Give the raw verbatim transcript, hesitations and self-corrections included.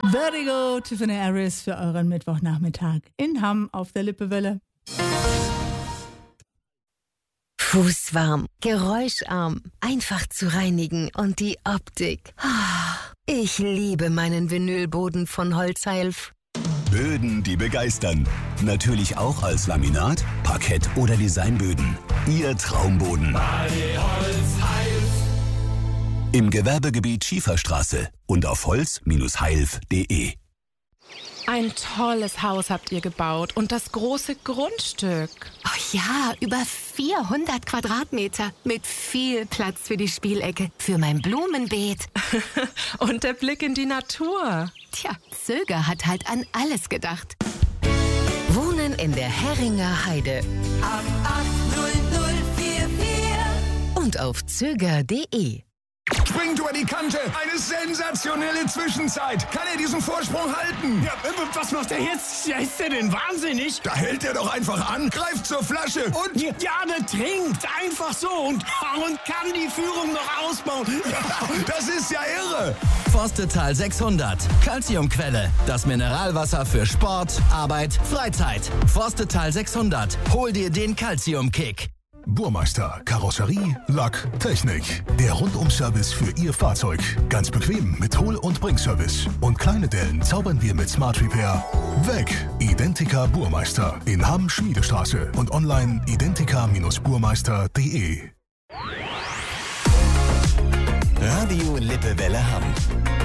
Vertigo, Tiffany Harris für euren Mittwochnachmittag in Hamm auf der Lippewelle. Fußwarm, geräuscharm, einfach zu reinigen und die Optik. Ich liebe meinen Vinylboden von Holzheilf. Böden, die begeistern. Natürlich auch als Laminat, Parkett oder Designböden. Ihr Traumboden. Bei Holzheilf. Im Gewerbegebiet Schieferstraße und auf holz Bindestrich heilf punkt de. Ein tolles Haus habt ihr gebaut und das große Grundstück. Oh ja, über vierhundert Quadratmeter mit viel Platz für die Spielecke, für mein Blumenbeet. Und der Blick in die Natur. Tja, Zöger hat halt an alles gedacht. Wohnen in der Herringer Heide. acht acht null null vier vier. Und auf zöger punkt de. Springt über die Kante. Eine sensationelle Zwischenzeit. Kann er diesen Vorsprung halten? Ja, was macht er jetzt? Ja, ist der denn wahnsinnig? Da hält er doch einfach an, greift zur Flasche und... Ja, der trinkt einfach so und, und kann die Führung noch ausbauen. Das ist ja irre. Forstetal sechshundert. Calciumquelle. Das Mineralwasser für Sport, Arbeit, Freizeit. Forstetal sechshundert. Hol dir den Calcium-Kick. Burmeister, Karosserie, Lack, Technik. Der Rundum-Service für Ihr Fahrzeug. Ganz bequem mit Hol- und Bringservice. Und kleine Dellen zaubern wir mit Smart Repair weg. Identica Burmeister in Hamm Schmiedestraße und online identica Bindestrich burmeister punkt de. Radio Lippewelle Hamm.